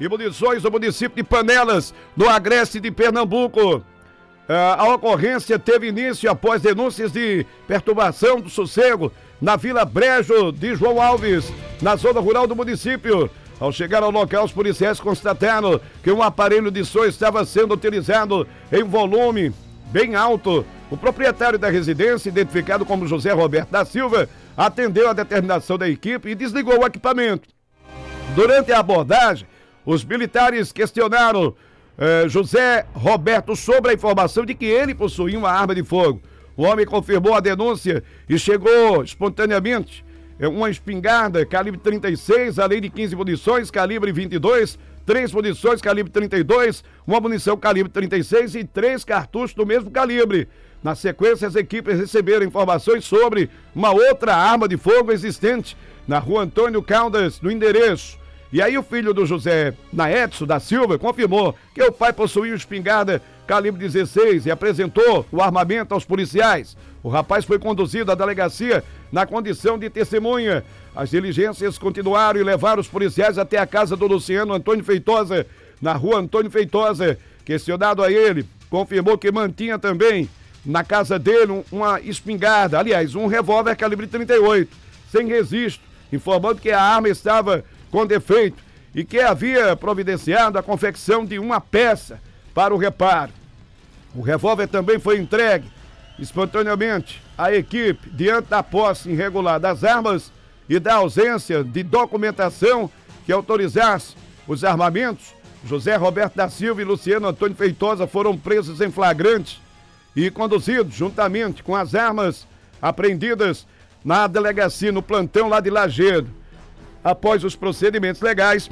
e munições do município de Panelas, no Agreste de Pernambuco. A ocorrência teve início após denúncias de perturbação do sossego na Vila Brejo de João Alves, na zona rural do município. Ao chegar ao local, os policiais constataram que um aparelho de som estava sendo utilizado em volume bem alto. O proprietário da residência, identificado como José Roberto da Silva, atendeu a determinação da equipe e desligou o equipamento. Durante a abordagem, os militares questionaram José Roberto sobre a informação de que ele possuía uma arma de fogo. O homem confirmou a denúncia e chegou espontaneamente uma espingarda calibre 36, além de 15 munições calibre 22, 3 munições calibre 32, uma munição calibre 36 e 3 cartuchos do mesmo calibre. Na sequência, as equipes receberam informações sobre uma outra arma de fogo existente na rua Antônio Caldas, no endereço. E aí o filho do José Naedson da Silva confirmou que o pai possuía uma espingarda calibre 16 e apresentou o armamento aos policiais. O rapaz foi conduzido à delegacia na condição de testemunha. As diligências continuaram e levaram os policiais até a casa do Luciano Antônio Feitosa, na rua Antônio Feitosa. Questionado a ele, confirmou que mantinha também na casa dele uma espingarda, aliás, um revólver calibre 38, sem registro, informando que a arma estava com defeito e que havia providenciado a confecção de uma peça para o reparo. O revólver também foi entregue espontaneamente à equipe diante da posse irregular das armas e da ausência de documentação que autorizasse os armamentos. José Roberto da Silva e Luciano Antônio Feitosa foram presos em flagrante e conduzidos juntamente com as armas apreendidas na delegacia, no plantão lá de Lajedo. Após os procedimentos legais,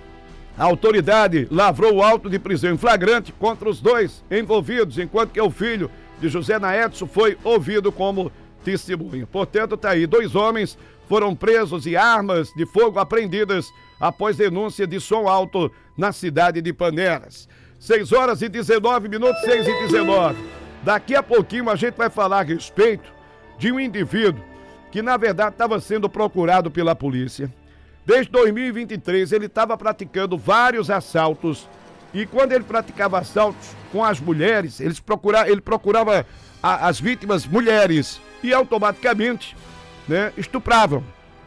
a autoridade lavrou o auto de prisão em flagrante contra os dois envolvidos, enquanto que o filho de José Naedson foi ouvido como testemunha. Portanto, tá aí, 2 homens foram presos e armas de fogo apreendidas após denúncia de som alto na cidade de Panelas. 6h19, 6h19. Daqui a pouquinho a gente vai falar a respeito de um indivíduo que, na verdade, estava sendo procurado pela polícia. Desde 2023, ele estava praticando vários assaltos e quando ele praticava assaltos com as mulheres, ele procurava as vítimas mulheres e automaticamente, estupravam.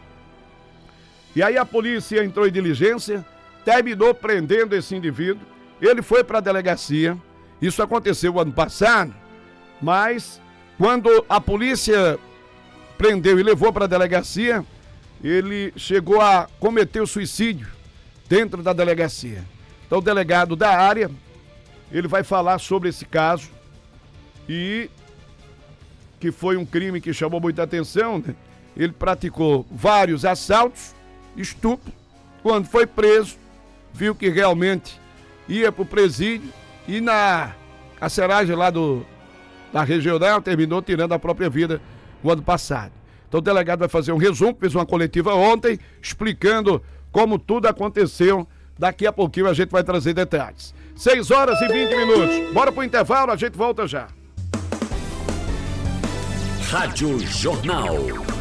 E aí a polícia entrou em diligência, terminou prendendo esse indivíduo, ele foi para a delegacia, isso aconteceu ano passado, mas quando a polícia prendeu e levou para a delegacia, ele chegou a cometer o suicídio dentro da delegacia. Então o delegado da área, ele vai falar sobre esse caso e que foi um crime que chamou muita atenção, Ele praticou vários assaltos, estupro, quando foi preso, viu que realmente ia para o presídio e na carceragem lá da regional terminou tirando a própria vida no ano passado. Então o delegado vai fazer um resumo, fez uma coletiva ontem, explicando como tudo aconteceu. Daqui a pouquinho a gente vai trazer detalhes. 6h20. Bora pro intervalo, a gente volta já. Rádio Jornal.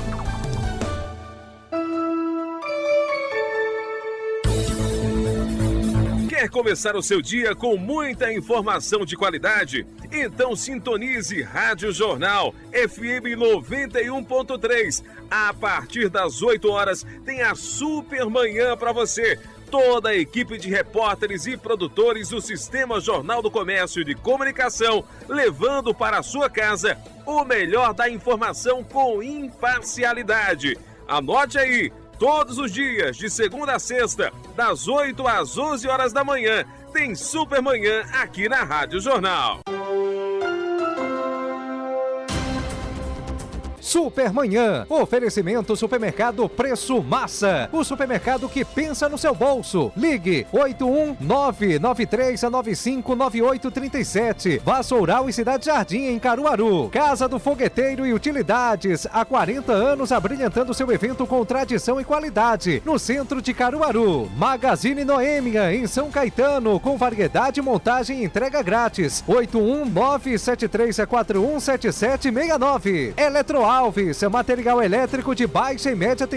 Quer começar o seu dia com muita informação de qualidade? Então sintonize Rádio Jornal FM 91.3. A partir das 8 horas tem a Super Manhã para você. Toda a equipe de repórteres e produtores do Sistema Jornal do Comércio de Comunicação, levando para a sua casa o melhor da informação com imparcialidade. Anote aí. Todos os dias, de segunda a sexta, das 8 às 11 horas da manhã, tem Super Manhã aqui na Rádio Jornal. Supermanhã, oferecimento Supermercado Preço Massa, o supermercado que pensa no seu bolso. Ligue 81993959837. Vassoural e Cidade Jardim em Caruaru. Casa do Fogueteiro e Utilidades, há 40 anos abrilhantando seu evento com tradição e qualidade, no centro de Caruaru. Magazine Noêmia em São Caetano, com variedade, montagem e entrega grátis. 81973417769. Eletroalves, material elétrico de baixa e média